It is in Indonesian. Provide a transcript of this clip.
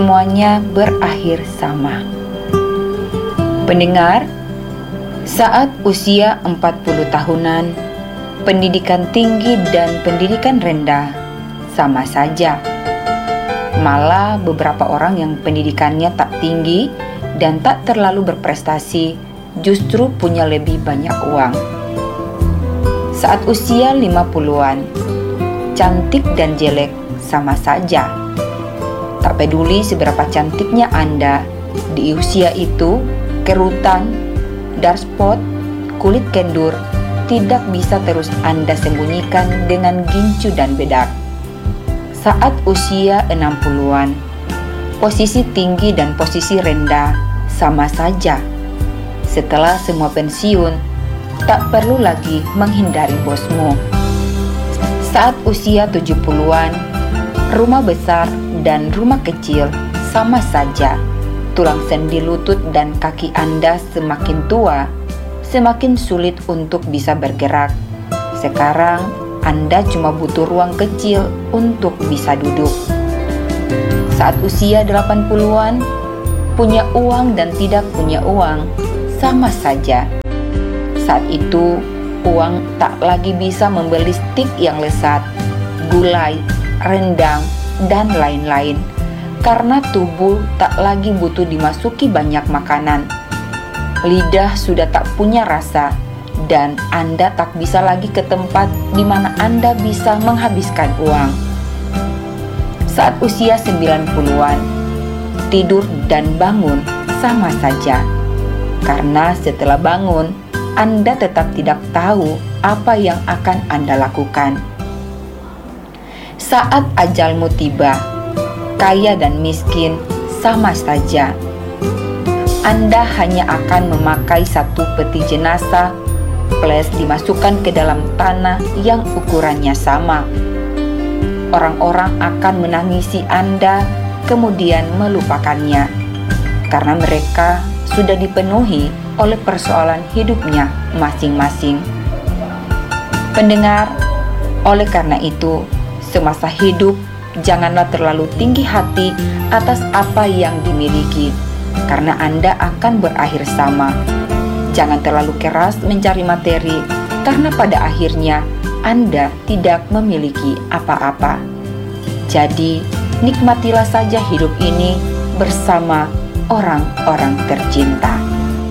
semuanya berakhir sama. Pendengar, saat usia 40 tahunan, pendidikan tinggi dan pendidikan rendah sama saja. Malah beberapa orang yang pendidikannya tak tinggi dan tak terlalu berprestasi justru punya lebih banyak uang. Saat usia 50-an, cantik dan jelek sama saja. Tak peduli seberapa cantiknya Anda di usia itu, kerutan, dark spot, kulit kendur tidak bisa terus Anda sembunyikan dengan gincu dan bedak. Saat usia 60-an, posisi tinggi dan posisi rendah sama saja. Setelah semua pensiun, tak perlu lagi menghindari bosmu. Saat usia 70-an, rumah besar dan rumah kecil sama saja. Tulang sendi lutut dan kaki Anda semakin tua, semakin sulit untuk bisa bergerak. Sekarang, Anda cuma butuh ruang kecil untuk bisa duduk. Saat usia 80-an, punya uang dan tidak punya uang sama saja. Saat itu, uang tak lagi bisa membeli stik yang lezat, gulai, rendang, dan lain-lain. Karena tubuh tak lagi butuh dimasuki banyak makanan. Lidah sudah tak punya rasa, dan Anda tak bisa lagi ke tempat di mana Anda bisa menghabiskan uang. Saat usia 90-an, tidur dan bangun sama saja. Karena setelah bangun, Anda tetap tidak tahu apa yang akan Anda lakukan. Saat ajalmu tiba, kaya dan miskin sama saja. Anda hanya akan memakai satu peti jenazah plus dimasukkan ke dalam tanah yang ukurannya sama. Orang-orang akan menangisi Anda kemudian melupakannya karena mereka sudah dipenuhi oleh persoalan hidupnya masing-masing. Pendengar, oleh karena itu, semasa hidup janganlah terlalu tinggi hati atas apa yang dimiliki, karena Anda akan berakhir sama. Jangan terlalu keras mencari materi, karena pada akhirnya Anda tidak memiliki apa-apa. Jadi, nikmatilah saja hidup ini bersama orang-orang tercinta.